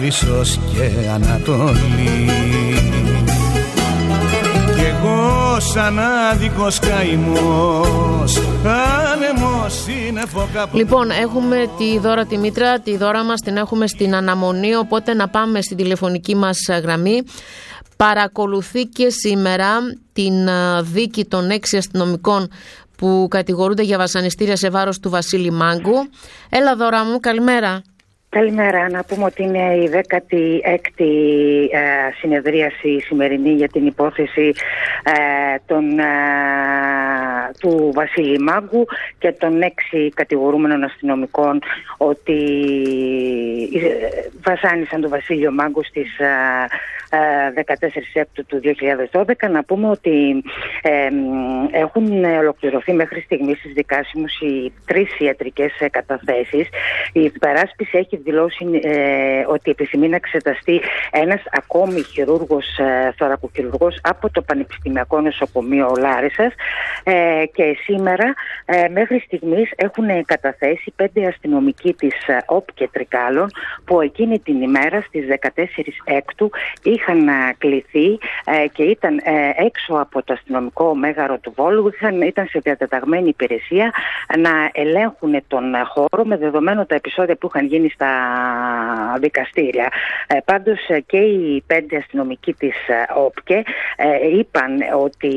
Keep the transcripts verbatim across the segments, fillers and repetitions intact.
Ίσως και Ανατολή. Κι εγώ σαν άδικος καημός, άνεμος είναι φωκά. Λοιπόν, έχουμε τη Δώρα τη Μήτρα, τη Δώρα μας την έχουμε στην αναμονή, οπότε να πάμε στην τηλεφωνική μας γραμμή. Παρακολουθεί και σήμερα την δίκη των έξι αστυνομικών που κατηγορούνται για βασανιστήρια σε βάρος του Βασίλη Μάγκου. Έλα Δώρα μου, καλημέρα. Καλημέρα. Να πούμε ότι είναι η δέκατη έκτη ε, συνεδρίαση σημερινή για την υπόθεση ε, των, ε, του Βασίλη Μάγκου και των έξι κατηγορούμενων αστυνομικών ότι βασάνισαν τον Βασίλειο Μάγκου στις ε, ε, δεκατέσσερις Σεπτεμβρίου του δύο χιλιάδες δώδεκα. Να πούμε ότι ε, έχουν ολοκληρωθεί μέχρι στιγμής στις δικάσιμους οι τρεις ιατρικές καταθέσεις. Η υπεράσπιση έχει δηλώσει ε, ότι επιθυμεί να εξεταστεί ένας ακόμη χειρούργος, ε, θωρακοχειρουργός από το Πανεπιστημιακό Νοσοκομείο Λάρισσας ε, και σήμερα ε, μέχρι στιγμής έχουν καταθέσει πέντε αστυνομικοί της ΟΠ και Τρικάλων που εκείνη την ημέρα στις δεκατέσσερις Έκτου είχαν κληθεί ε, και ήταν ε, έξω από το αστυνομικό μέγαρο του Βόλου, είχαν, ήταν σε διατεταγμένη υπηρεσία να ελέγχουν τον χώρο με δεδομένο τα επεισόδια που είχαν γίνει στα δικαστήρια. Ε, πάντως και οι πέντε αστυνομικοί της ΟΠΚΕ ε, είπαν ότι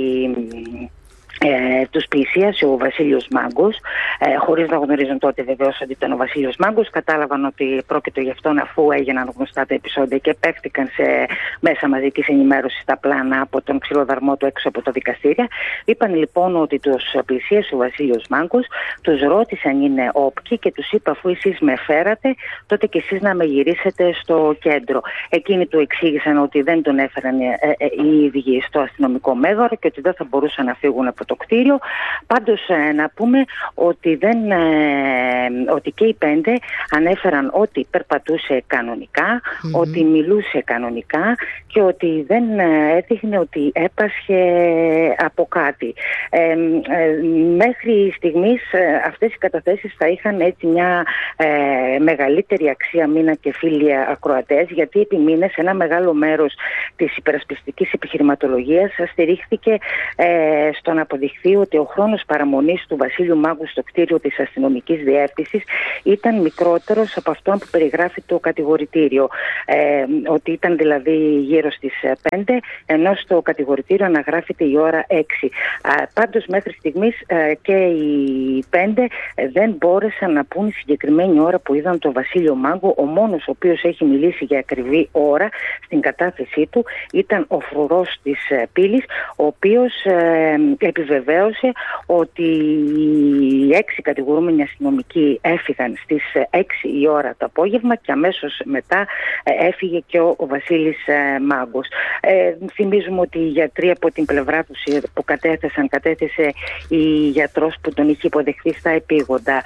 Ε, τους πλησίασε ο Βασίλειος Μάγκος, ε, χωρίς να γνωρίζουν τότε βεβαίως ότι ήταν ο Βασίλειος Μάγκος. Κατάλαβαν ότι πρόκειται γι' αυτόν αφού έγιναν γνωστά τα επεισόδια και παίχτηκαν σε μέσα μαζικής ενημέρωσης τα πλάνα από τον ξυλοδαρμό του έξω από το δικαστήρια. Είπαν λοιπόν ότι τους πλησίασε ο Βασίλειος Μάγκος, τους ρώτησε αν είναι όπκοι και τους είπε αφού εσείς με φέρατε, τότε και εσείς να με γυρίσετε στο κέντρο. Εκείνοι του εξήγησαν ότι δεν τον έφεραν ε, ε, οι ίδιοι στο αστυνομικό μέγαρο και ότι δεν θα μπορούσαν να φύγουν από το κτίριο. Πάντως ε, να πούμε ότι, δεν, ε, ότι και οι πέντε ανέφεραν ότι περπατούσε κανονικά, mm-hmm. ότι μιλούσε κανονικά και ότι δεν ε, έδειχνε ότι έπασχε από κάτι. Ε, ε, μέχρι στιγμής ε, αυτές οι καταθέσεις θα είχαν έτσι μια ε, μεγαλύτερη αξία, μήνα και φίλοι ακροατές, γιατί επί μήνες ένα μεγάλο μέρος της υπερασπιστικής επιχειρηματολογίας στηρίχθηκε ε, στον αποδειχθεί ότι ο χρόνος παραμονής του Βασίλειου Μάγκου στο κτίριο της αστυνομικής διεύθυνσης ήταν μικρότερος από αυτόν που περιγράφει το κατηγορητήριο. Ε, ότι ήταν δηλαδή γύρω στις πέντε, ενώ στο κατηγορητήριο αναγράφεται η ώρα έξι. Ε, πάντως μέχρι στιγμής ε, και οι πέντε δεν μπόρεσαν να πούν η συγκεκριμένη ώρα που είδαν τον Βασίλειο Μάγκο. Ο μόνος ο οποίος έχει μιλήσει για ακριβή ώρα στην κατάθεσή του ήταν ο φρουρός της πύλης, ο οποίος ε, επιβεβαίωσε ότι οι έξι κατηγορούμενοι αστυνομικοί έφυγαν στις έξι η ώρα το απόγευμα και αμέσως μετά έφυγε και ο, ο Βασίλης Μάγκος. Ε, θυμίζουμε ότι οι γιατροί από την πλευρά τους που κατέθεσαν, κατέθεσε η γιατρός που τον είχε υποδεχθεί στα επίγοντα,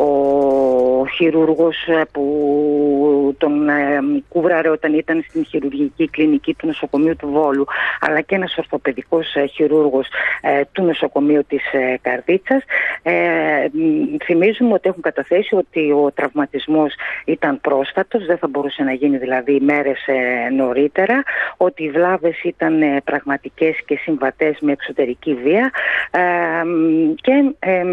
ο χειρούργος που τον ε, κούβραρε όταν ήταν στην χειρουργική κλινική του νοσοκομείου του Βόλου, αλλά και ένας ορθοπαιδικός ε, χειρούργος ε, του νοσοκομείου της ε, Καρδίτσας. Ε, θυμίζουμε ότι έχουν καταθέσει ότι ο τραυματισμός ήταν πρόσφατος, δεν θα μπορούσε να γίνει δηλαδή μέρες ε, νωρίτερα, ότι οι βλάβες ήταν ε, πραγματικές και συμβατές με εξωτερική βία ε, και ε,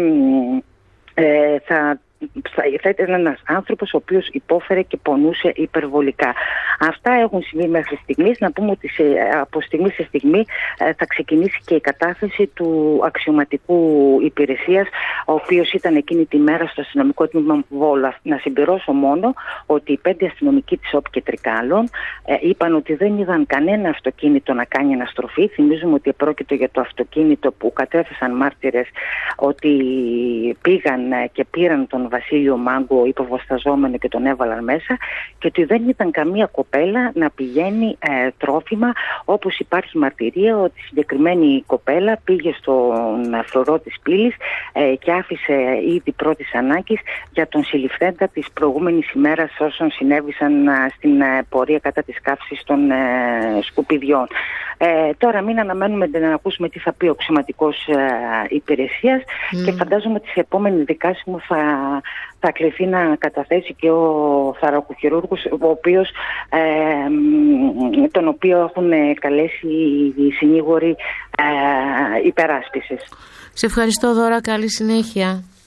ε, θα θα ήταν ένας άνθρωπος ο οποίος υπόφερε και πονούσε υπερβολικά. Αυτά έχουν συμβεί μέχρι στιγμής. Να πούμε ότι σε, από στιγμή σε στιγμή θα ξεκινήσει και η κατάθεση του αξιωματικού υπηρεσίας, ο οποίος ήταν εκείνη τη μέρα στο αστυνομικό τμήμα Βόλου. Να συμπληρώσω μόνο ότι οι πέντε αστυνομικοί της ΟΠ και Τρικάλων ε, είπαν ότι δεν είδαν κανένα αυτοκίνητο να κάνει αναστροφή. Θυμίζουμε ότι πρόκειται για το αυτοκίνητο που κατέθεσαν μάρτυρες ότι πήγαν και πήραν τον Βασίλειο Μάγκο υποβοσταζόμενο και τον έβαλαν μέσα, και ότι δεν ήταν καμία κοπέλα να πηγαίνει ε, τρόφιμα, όπως υπάρχει μαρτυρία ότι η συγκεκριμένη κοπέλα πήγε στον φρουρό της πύλης ε, και άφησε ήδη πρώτης ανάγκης για τον συλληφθέντα της προηγούμενης ημέρας όσων συνέβησαν ε, στην ε, πορεία κατά της καύσης των ε, σκουπιδιών. Ε, τώρα μην αναμένουμε να ακούσουμε τι θα πει ο αξιωματικός ε, υπηρεσίας mm. και φαντάζομαι ότι σε επόμενη δικάσιμο θα θα κληθεί να καταθέσει και ο θωρακοχειρούργος, ο οποίος, ε, τον οποίο έχουν καλέσει οι συνήγοροι ε, υπεράσπισης. Σε ευχαριστώ, Δώρα, καλή συνέχεια.